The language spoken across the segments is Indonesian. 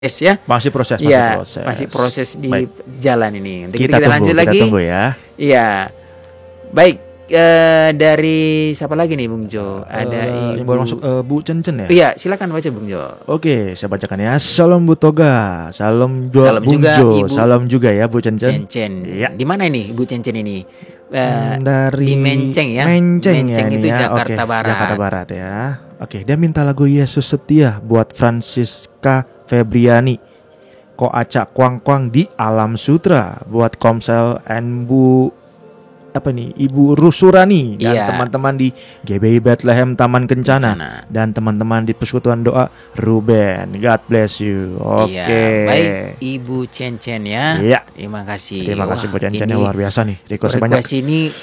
ya. Masih proses, Iya, masih proses di Baik. jalan ini. Nanti Kita tunggu, lanjut kita lagi. tunggu ya. Iya. Baik, dari siapa lagi nih Bung Jo? Ada yang Ibu. baru masuk Bu Cencen ya. Iya, silakan baca Bung Jo. Oke, saya bacakan ya. Salam Bu Toga, salam Salam Bung juga, Jo, Ibu salam juga ya Bu Cencen. Cencen. Iya. Di mana ini Ibu Cencen ini? Dari di Menceng ya. Menceng ya itu ini ya. Jakarta Oke, Barat. Jakarta Barat ya. Oke, dia minta lagu Yesus Setia buat Francisca Febriani. Ko acak kuang-kuang di Alam Sutra buat Komsel and Bu Ibu Rusurani dan Iya. teman-teman di GBI Bethlehem Taman Kencana dan teman-teman di Persekutuan Doa Ruben. God bless you. Oke. Iya, baik Ibu Cencen ya. Iya. Terima kasih. Terima kasih Bu Cencen, ini luar biasa nih. Request banyak. ini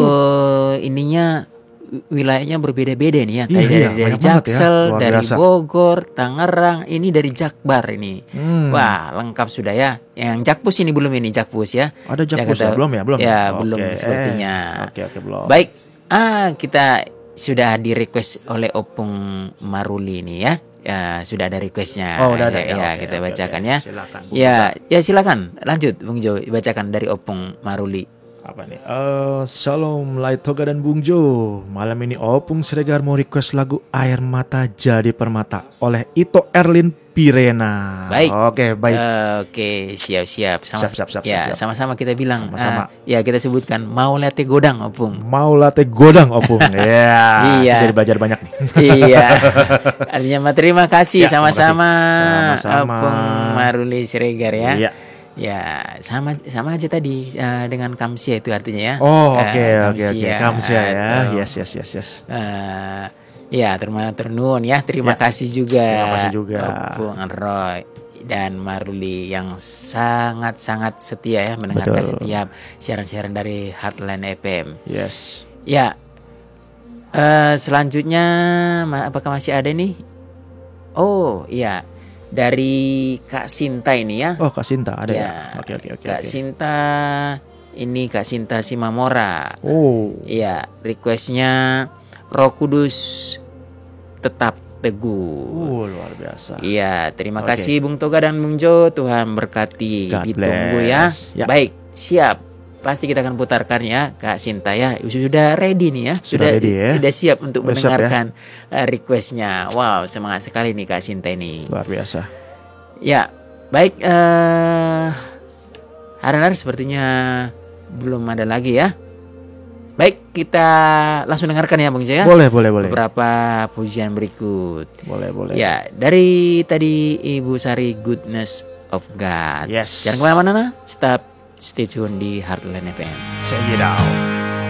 ininya wilayahnya berbeda-beda nih ya. Tadi Iya, dari banyak banget ya. Jaksel, Luar dari biasa. Bogor, Tangerang, ini dari Jakbar ini. Wah, lengkap sudah ya. Yang Jakpus ini belum ini Jakpus ya. Ada Jakpus ya? Belum ya? Belum. Ya, Oke. belum sepertinya. Oke, belum. Baik, kita sudah di request oleh Opung Maruli ini ya. Ya, sudah ada requestnya. Oh, udah ada ya. Ya, Oke, kita oke, bacakan oke. ya. Silakan, Bu. Ya, silakan. Lanjut Bung Jo, bacakan dari Opung Maruli. Apa nih? Shalom Light Toga dan Bung Jo. Malam ini Opung Siregar mau request lagu Air Mata Jadi Permata oleh Ito Erlin Pirena. Baik. Oke, baik. Oke, siap. Siap. Sama-sama kita bilang. Sama-sama. Ya, kita sebutkan mau late godang Opung. Mau latte godang Opung. Ya. Iya. Jadi belajar banyak nih. Iya. Artinya terima kasih Ya, sama-sama. terima kasih. Sama-sama. Opung Maruli Siregar ya. Iya. Ya, sama aja tadi dengan Kamsia itu artinya ya. Oh, oke. Kamsia. Kamsia ya. Yes. Ya, terima ya. Terima kasih juga. Terima kasih juga. Opung Roy dan Maruli yang sangat-sangat setia ya mendengarkan Betul. setiap siaran-siaran dari Heartland FM. Yes. Ya. Selanjutnya apakah masih ada nih? Oh, iya. Dari Kak Sinta ini ya. Oh, Kak Sinta ada ya. Oke. Kak Sinta ini Kak Sinta Simamora. Oh. Iya, requestnya Roh Kudus tetap teguh. Luar biasa. Iya, terima Oke. kasih Bung Toga dan Bung Jo. Tuhan berkati. God Ditunggu ya. bless. Ya. Baik, siap. Pasti kita akan putarkan ya Kak Sinta ya. Sudah ready nih ya. Sudah ready ya. Sudah siap untuk Sudah siap mendengarkan requestnya. Wow, semangat sekali nih Kak Sinta ini. Luar biasa. Ya, baik. Harnar sepertinya belum ada lagi ya. Baik, kita langsung dengarkan ya Bung Jo ya. Boleh. Beberapa pujian berikut. Boleh. Ya, dari tadi Ibu Sari Goodness of God. Yes. Jangan kemana-mana, stay tune di Heartland FM. Check it out.